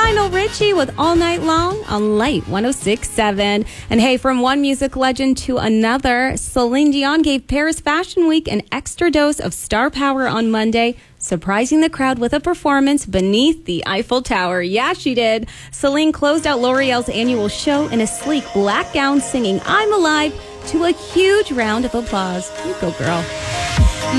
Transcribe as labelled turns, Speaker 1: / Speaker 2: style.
Speaker 1: Lionel Richie with All Night Long on Light 106.7. And hey, from one music legend to another, Celine Dion gave Paris Fashion Week an extra dose of star power on Monday, surprising the crowd with a performance beneath the Eiffel Tower. Yeah, she did. Celine closed out L'Oreal's annual show in a sleek black gown singing I'm Alive to a huge round of applause. You go, girl.